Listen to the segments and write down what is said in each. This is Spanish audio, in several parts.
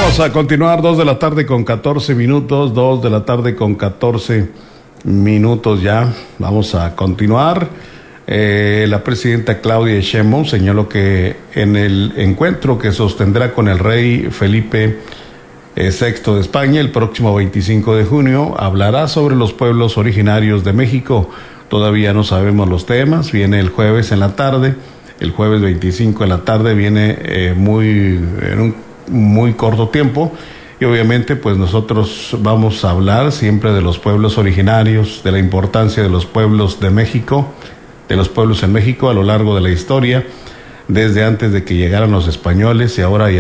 Vamos a continuar, 2 de la tarde con 14 minutos, 2 de la tarde con 14 minutos ya. Vamos a continuar. La presidenta Claudia Sheinbaum señaló que en el encuentro que sostendrá con el rey Felipe VI de España el próximo 25 de junio, hablará sobre los pueblos originarios de México. Todavía no sabemos los temas, viene el jueves en la tarde, el jueves 25 en la tarde viene en un muy corto tiempo, y obviamente pues nosotros vamos a hablar siempre de los pueblos originarios, de la importancia de los pueblos de México, de los pueblos en México a lo largo de la historia, desde antes de que llegaran los españoles y ahora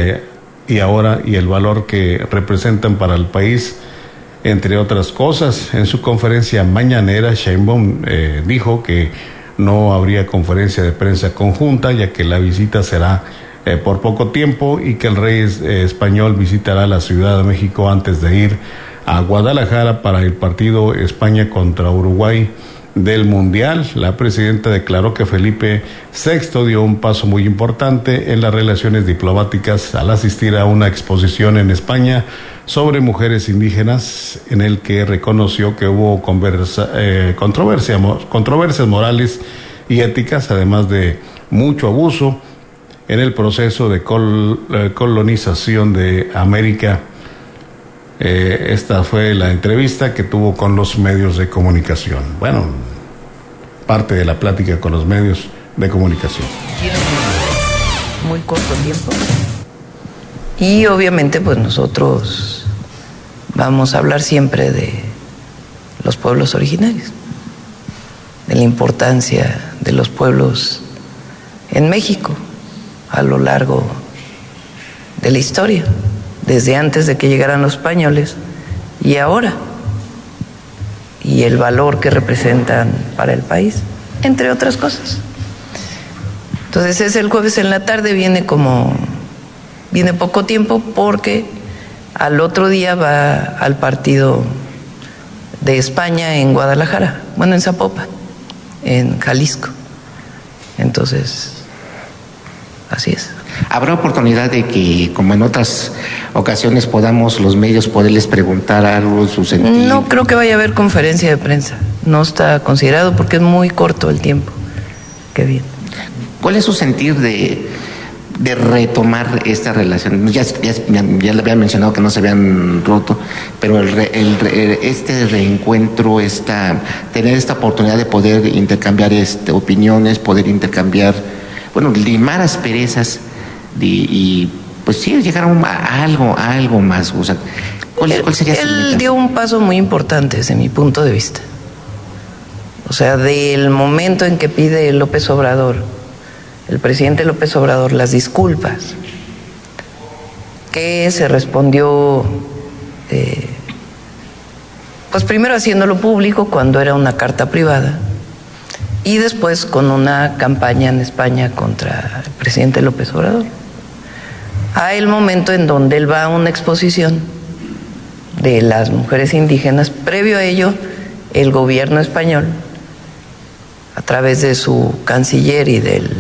y el valor que representan para el país, entre otras cosas. En su conferencia mañanera, Sheinbaum dijo que no habría conferencia de prensa conjunta, ya que la visita será por poco tiempo, y que el rey español visitará la Ciudad de México antes de ir a Guadalajara para el partido España contra Uruguay del Mundial. La presidenta declaró que Felipe VI dio un paso muy importante en las relaciones diplomáticas al asistir a una exposición en España sobre mujeres indígenas, en el que reconoció que hubo controversias morales y éticas, además de mucho abuso en el proceso de colonización de América. Esta fue la entrevista que tuvo con los medios de comunicación. Bueno, parte de la plática con los medios de comunicación. Muy corto tiempo. Y obviamente pues nosotros vamos a hablar siempre de los pueblos originarios, de la importancia de los pueblos en México a lo largo de la historia, desde antes de que llegaran los españoles y ahora, y el valor que representan para el país, entre otras cosas. Entonces es el jueves en la tarde, viene poco tiempo, porque al otro día va al partido de España en Guadalajara, bueno, en Zapopan, en Jalisco. Entonces, así es. ¿Habrá oportunidad de que, como en otras ocasiones, podamos los medios poderles preguntar algo en su sentido? No creo que vaya a haber conferencia de prensa. No está considerado porque es muy corto el tiempo que viene. ¿Cuál es su sentir de retomar esta relación? Ya le había mencionado que no se habían roto, pero este reencuentro, tener esta oportunidad de poder intercambiar opiniones, poder intercambiar, limar asperezas y pues sí, llegar a algo más. O sea, ¿cuál sería su meta? Él dio un paso muy importante desde mi punto de vista. O sea, del momento en que pide López Obrador, el presidente López Obrador, las disculpas, que se respondió, pues primero haciéndolo público cuando era una carta privada, y después con una campaña en España contra el presidente López Obrador. A el momento en donde él va a una exposición de las mujeres indígenas, previo a ello, el gobierno español, a través de su canciller y del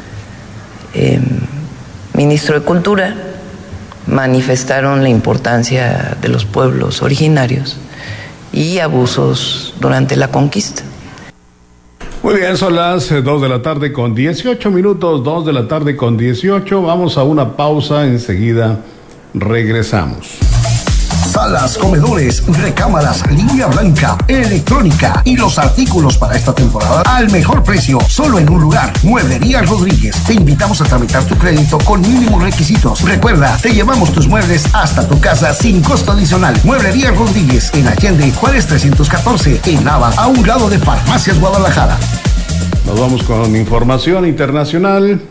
ministro de Cultura, manifestaron la importancia de los pueblos originarios y abusos durante la conquista. Muy bien, son las 2 de la tarde con 18 minutos, 2 de la tarde con 18. Vamos a una pausa, enseguida regresamos. Salas, comedores, recámaras, línea blanca, electrónica y los artículos para esta temporada al mejor precio, solo en un lugar. Mueblería Rodríguez. Te invitamos a tramitar tu crédito con mínimos requisitos. Recuerda, te llevamos tus muebles hasta tu casa sin costo adicional. Mueblería Rodríguez, en Allende, Juárez 314, en Nava, a un lado de Farmacias Guadalajara. Nos vamos con información internacional.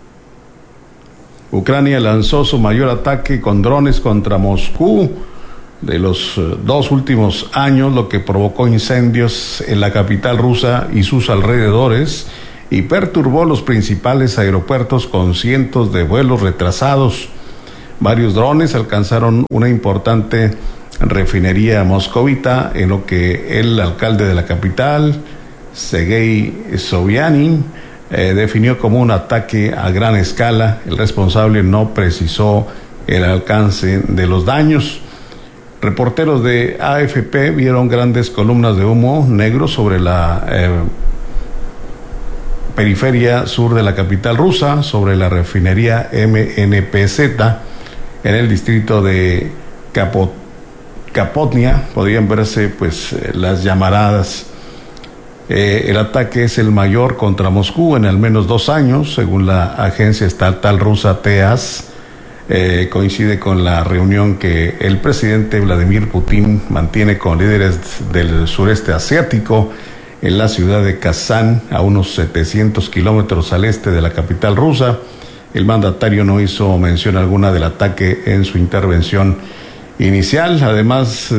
Ucrania lanzó su mayor ataque con drones contra Moscú de los 2 últimos años, lo que provocó incendios en la capital rusa y sus alrededores y perturbó los principales aeropuertos con cientos de vuelos retrasados. Varios drones alcanzaron una importante refinería moscovita, en lo que el alcalde de la capital, Sergei Sobyanin, definió como un ataque a gran escala. El responsable no precisó el alcance de los daños. Reporteros de AFP vieron grandes columnas de humo negro sobre la periferia sur de la capital rusa, sobre la refinería MNPZ en el distrito de Kapotnia. Podían verse pues las llamaradas. El ataque es el mayor contra Moscú en al menos 2 años, según la agencia estatal rusa TASS. Coincide con la reunión que el presidente Vladimir Putin mantiene con líderes del sureste asiático en la ciudad de Kazán, a unos 700 kilómetros al este de la capital rusa. El mandatario no hizo mención alguna del ataque en su intervención inicial, además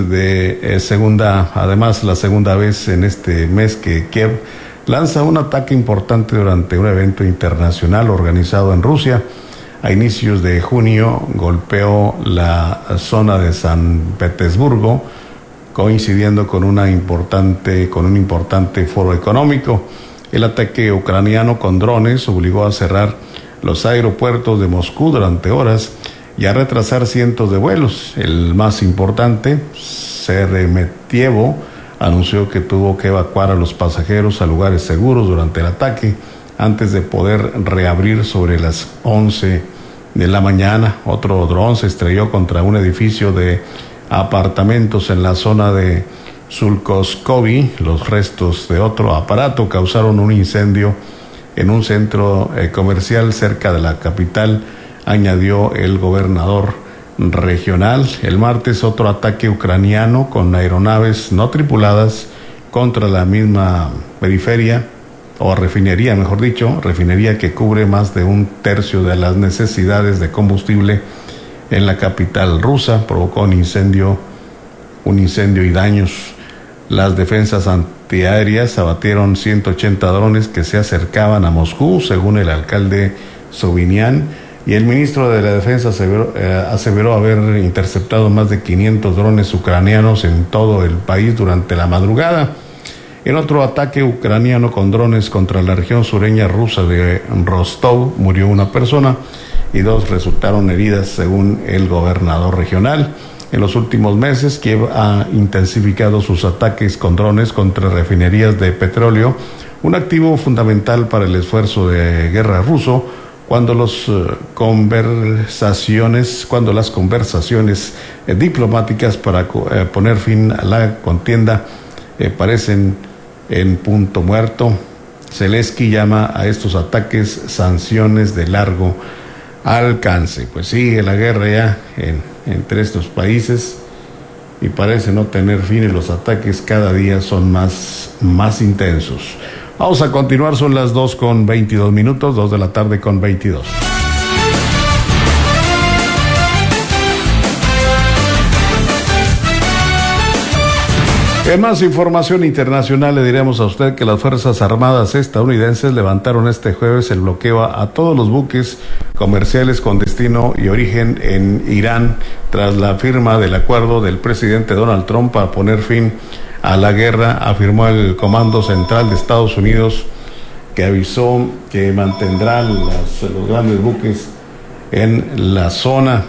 la segunda vez en este mes que Kiev lanza un ataque importante durante un evento internacional organizado en Rusia. A inicios de junio golpeó la zona de San Petersburgo, coincidiendo con un importante foro económico. El ataque ucraniano con drones obligó a cerrar los aeropuertos de Moscú durante horas y a retrasar cientos de vuelos. El más importante, Sheremetyevo, anunció que tuvo que evacuar a los pasajeros a lugares seguros durante el ataque antes de poder reabrir sobre las 11 de la mañana. Otro dron se estrelló contra un edificio de apartamentos en la zona de Sulkovsky. Los restos de otro aparato causaron un incendio en un centro comercial cerca de la capital, añadió el gobernador regional. El martes, otro ataque ucraniano con aeronaves no tripuladas contra la misma refinería que cubre más de 1/3 de las necesidades de combustible en la capital rusa. Provocó un incendio y daños. Las defensas antiaéreas abatieron 180 drones que se acercaban a Moscú, según el alcalde Sobinian. Y el ministro de la Defensa aseveró haber interceptado más de 500 drones ucranianos en todo el país durante la madrugada. En otro ataque ucraniano con drones contra la región sureña rusa de Rostov, murió una persona y 2 resultaron heridas, según el gobernador regional. En los últimos meses, Kiev ha intensificado sus ataques con drones contra refinerías de petróleo, un activo fundamental para el esfuerzo de guerra ruso, cuando las conversaciones diplomáticas para poner fin a la contienda parecen en punto muerto. Zelensky llama a estos ataques sanciones de largo alcance. Pues sigue la guerra ya entre estos países y parece no tener fin, y los ataques cada día son más intensos. Vamos a continuar, son las 2:22, 2 de la tarde con 22. En más información internacional, le diremos a usted que las Fuerzas Armadas estadounidenses levantaron este jueves el bloqueo a todos los buques comerciales con destino y origen en Irán, tras la firma del acuerdo del presidente Donald Trump para poner fin a la guerra, afirmó el Comando Central de Estados Unidos, que avisó que mantendrá los grandes buques en la zona.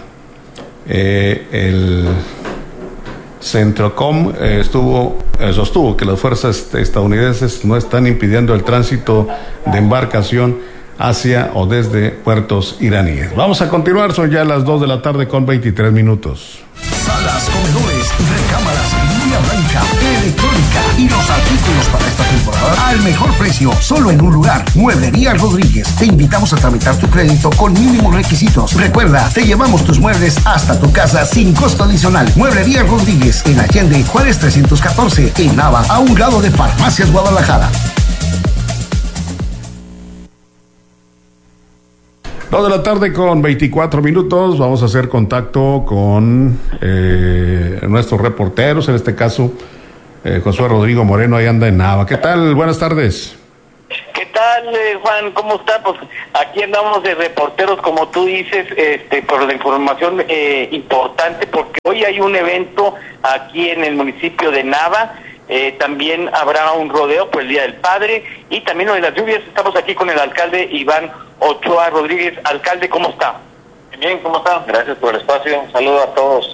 El Centrocom sostuvo que las fuerzas estadounidenses no están impidiendo el tránsito de embarcación hacia o desde puertos iraníes. Vamos a continuar, son ya las 2 de la tarde con 23 minutos. Salas, comedores, recámaras, línea blanca, electrónica y los artículos para esta temporada al mejor precio, solo en un lugar. Mueblería Rodríguez. Te invitamos a tramitar tu crédito con mínimos requisitos. Recuerda, te llevamos tus muebles hasta tu casa sin costo adicional. Mueblería Rodríguez, en Allende, Juárez 314, en Nava, a un lado de Farmacias Guadalajara. 2 de la tarde con 24 minutos, vamos a hacer contacto con nuestros reporteros, en este caso Josué Rodrigo Moreno, ahí anda en Nava. ¿Qué tal? Buenas tardes. ¿Qué tal, Juan? ¿Cómo está? Pues aquí andamos de reporteros, como tú dices, por la información importante, porque hoy hay un evento aquí en el municipio de Nava. También habrá un rodeo por el Día del Padre y también lo de las lluvias. Estamos aquí con el alcalde Iván Ochoa Rodríguez. Alcalde, ¿cómo está? Bien, ¿cómo están? Gracias por el espacio. Un saludo a todos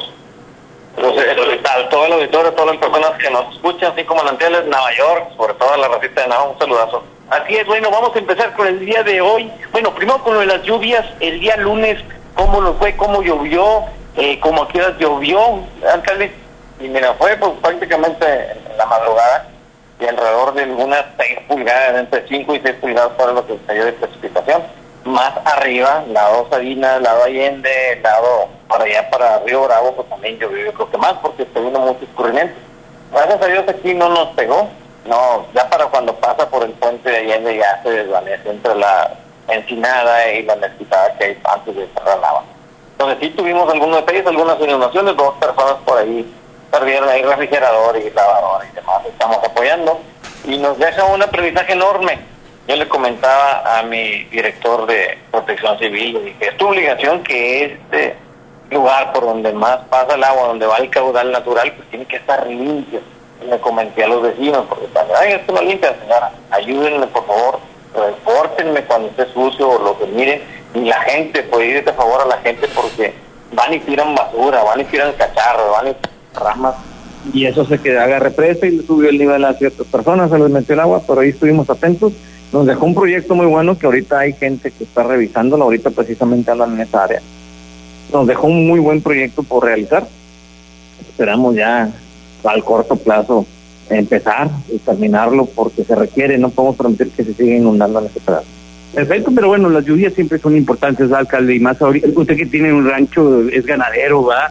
a todo el auditorio, a todas las personas que nos escuchan, así como manantiales, Nueva York, sobre todo a la racita de Nava, un saludazo. Así es, bueno, vamos a empezar con el día de hoy. Bueno, primero con lo de las lluvias, el día lunes, ¿cómo nos fue? ¿Cómo llovió? ¿Cómo a qué horas llovió, alcalde? Y mira, fue pues prácticamente en la madrugada, y alrededor de unas 6 pulgadas, entre 5 y 6 pulgadas fue lo que cayó de precipitación. Más arriba, lado Sabina, lado Allende, lado para allá para Río Bravo, pues también llovió, yo creo que más, porque se vino mucho escurrimiento. Gracias a Dios aquí no nos pegó, no, ya para cuando pasa por el puente de Allende ya se desvanece entre la Encinada y la Mezquitada que hay antes de cerrar Nava. Entonces sí tuvimos algunos detalles, algunas inundaciones, 2 personas por ahí perdieron ahí refrigerador y lavadora y demás, estamos apoyando, y nos deja un aprendizaje enorme. Yo le comentaba a mi director de Protección Civil, y dije, es tu obligación que este lugar por donde más pasa el agua, donde va el caudal natural, pues tiene que estar limpio. Y le comenté a los vecinos, porque cuando, ay, esto no limpia, señora, ayúdenme por favor, repórtenme cuando esté sucio o lo que miren, y la gente, pues ir de favor a la gente, porque van y tiran basura, van y tiran cacharros, van y tiran ramas, y eso se que haga represa y le subió el nivel a ciertas personas, se les metió el agua, pero ahí estuvimos atentos. Nos dejó un proyecto muy bueno que ahorita hay gente que está revisándolo, ahorita precisamente andan en esa área. Nos dejó un muy buen proyecto por realizar. Esperamos ya al corto plazo empezar y terminarlo porque se requiere, no podemos permitir que se siga inundando en ese pedazo. Perfecto, pero bueno, las lluvias siempre son importantes, alcalde, y más ahorita, usted que tiene un rancho, es ganadero, ¿verdad?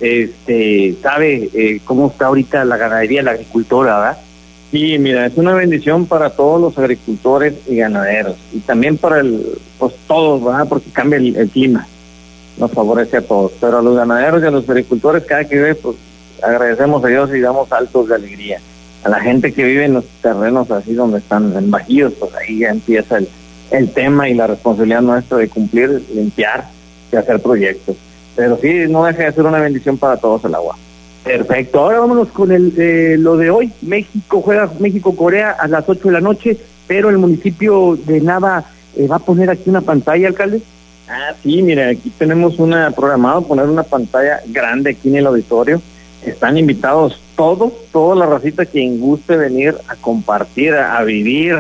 Sabe cómo está ahorita la ganadería, la agricultora, ¿verdad? Sí, mira, es una bendición para todos los agricultores y ganaderos, y también para pues todos, ¿verdad? Porque cambia el clima, nos favorece a todos, pero a los ganaderos y a los agricultores, cada que vive, pues agradecemos a Dios y damos saltos de alegría. A la gente que vive en los terrenos así donde están en bajíos, pues ahí ya empieza el tema y la responsabilidad nuestra de cumplir, limpiar y hacer proyectos. Pero sí, no deja de ser una bendición para todos el agua. Perfecto, ahora vámonos con lo de hoy. México juega México-Corea a las 8 de la noche, pero el municipio de Nava va a poner aquí una pantalla, alcalde. Ah, sí, mira, aquí tenemos programado poner una pantalla grande aquí en el auditorio. Están invitados toda la racita quien guste venir a compartir, a vivir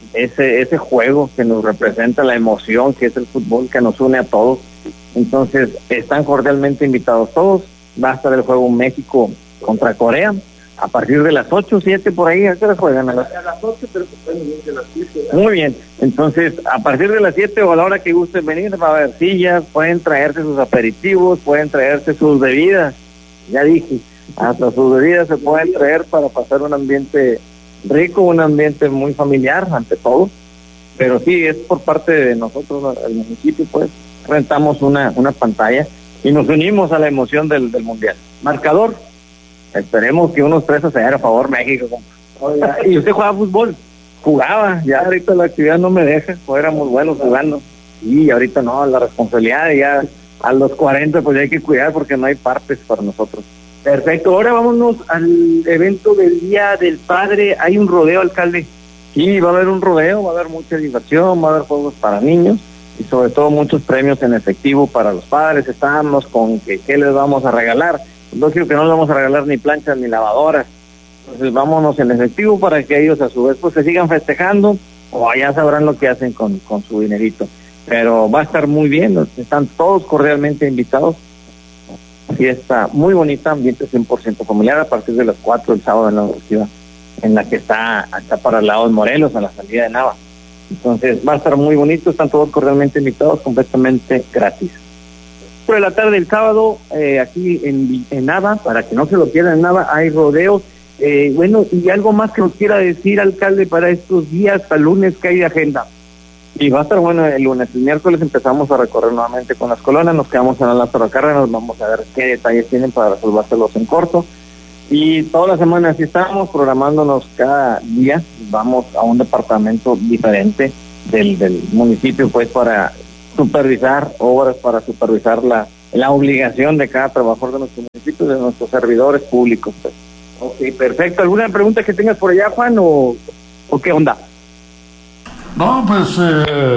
ese juego que nos representa la emoción, que es el fútbol, que nos une a todos. Entonces, están cordialmente invitados todos. Va a estar el juego México contra Corea a partir de las 8, 7 por ahí. ¿A qué hora juegan? A las 8, pero de las 7. Muy bien, entonces a partir de las 7 o a la hora que gusten venir va a haber sillas, pueden traerse sus aperitivos, pueden traerse sus bebidas, ya dije, hasta sus bebidas se pueden traer para pasar un ambiente rico, un ambiente muy familiar ante todo, pero sí, es por parte de nosotros, el municipio, pues rentamos una pantalla y nos unimos a la emoción del mundial. Marcador, esperemos que unos 3-0 a favor México. Oiga, ¿y usted jugaba fútbol? Jugaba, ya ahorita la actividad no me deja, pues éramos buenos jugando. Y ahorita no, la responsabilidad ya a los 40 pues ya hay que cuidar porque no hay partes para nosotros. Perfecto, ahora vámonos al evento del Día del Padre. Hay un rodeo, alcalde. Sí, va a haber un rodeo, va a haber mucha diversión, va a haber juegos para niños y sobre todo muchos premios en efectivo para los padres. Estábamos con qué les vamos a regalar. No quiero que no les vamos a regalar ni planchas ni lavadoras. Entonces vámonos en efectivo para que ellos a su vez pues se sigan festejando o allá sabrán lo que hacen con su dinerito. Pero va a estar muy bien, están todos cordialmente invitados. Fiesta muy bonita, ambiente 100% familiar a partir de las 4 del sábado en la universidad, en la que está acá para el lado de Morelos, a la salida de Nava. Entonces va a estar muy bonito, están todos cordialmente invitados, completamente gratis. Por la tarde del sábado, aquí en Nava, para que no se lo pierdan en Nava, hay rodeos. Bueno, y algo más que nos quiera decir, alcalde, para estos días, hasta el lunes, que hay de agenda. Y va a estar bueno el lunes. El miércoles empezamos a recorrer nuevamente con las colonias, nos quedamos en la Lázaro Cárdenas, vamos a ver qué detalles tienen para resolvérselos en corto. Y toda la semana así estamos programándonos cada día, vamos a un departamento diferente del municipio, pues para supervisar obras, para supervisar la obligación de cada trabajador de nuestro municipio, de nuestros servidores públicos. Pues. Ok, perfecto. ¿Alguna pregunta que tengas por allá, Juan, o qué onda? No, pues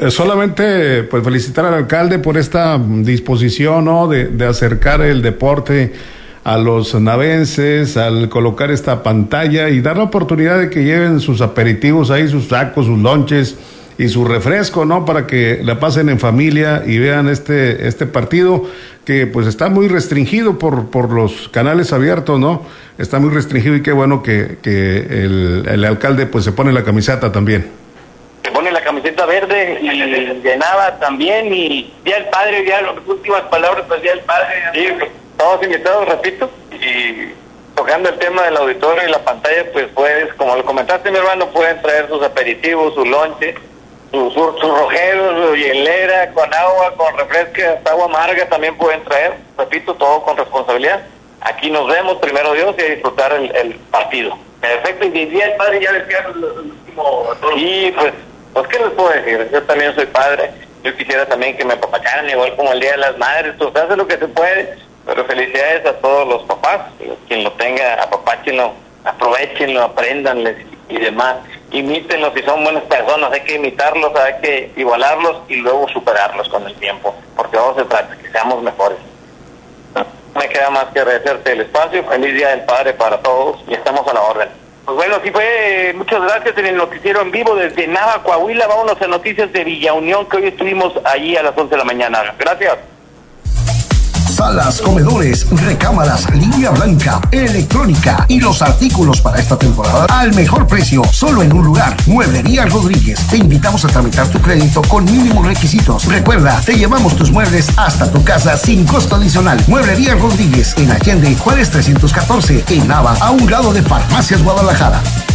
Solamente pues felicitar al alcalde por esta disposición, ¿no? de acercar el deporte a los navenses, al colocar esta pantalla y dar la oportunidad de que lleven sus aperitivos ahí, sus tacos, sus lonches y su refresco, ¿no? Para que la pasen en familia y vean este partido que pues está muy restringido por los canales abiertos, ¿no? Está muy restringido y qué bueno que el alcalde pues se pone la camiseta también. Se pone la camiseta verde y de Nava también, y Día del Padre, ya las últimas palabras del Día del Padre. Sí, todos invitados, repito, y tocando el tema del auditorio y la pantalla, pues puedes, como lo comentaste mi hermano, pueden traer sus aperitivos, su lonche, sus rojeros, su hielera, con agua, con refresco, hasta agua amarga también pueden traer, repito, todo con responsabilidad. Aquí nos vemos, primero Dios, y a disfrutar el partido. Perfecto, y el Día del Padre ya decía el último... Y pues ¿qué les puedo decir? Yo también soy padre, yo quisiera también que me apapacharan igual como el Día de las Madres, pues hace lo que se puede, pero felicidades a todos los papás, quien lo tenga, apapáchenlo, aprovechenlo, apréndanles y demás, imítenlos si son buenas personas, hay que imitarlos, hay que igualarlos y luego superarlos con el tiempo, porque vamos a tratar que seamos mejores. No me queda más que agradecerte el espacio, feliz Día del Padre para todos y estamos a la orden. Pues bueno, así fue, muchas gracias en el noticiero en vivo desde Nava, Coahuila. Vámonos a noticias de Villa Unión, que hoy estuvimos allí a las 11 de la mañana. Gracias. Salas, comedores, recámaras, línea blanca, electrónica y los artículos para esta temporada al mejor precio, solo en un lugar. Mueblería Rodríguez. Te invitamos a tramitar tu crédito con mínimos requisitos. Recuerda, te llevamos tus muebles hasta tu casa sin costo adicional. Mueblería Rodríguez en Allende, Juárez 314, en Nava, a un lado de Farmacias Guadalajara.